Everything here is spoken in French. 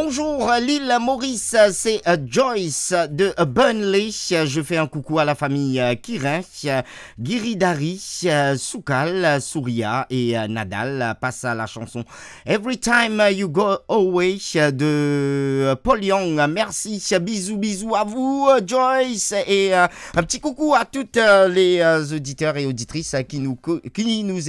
Bonjour l'île Maurice, c'est Joyce de Burnley. Je fais un coucou à la famille Kirin, Giridari, Soukal, Souria et Nadal. Passe à la chanson Every Time You Go Away de Paul Young. Merci, bisous à vous Joyce, et un petit coucou à toutes les auditeurs et auditrices qui nous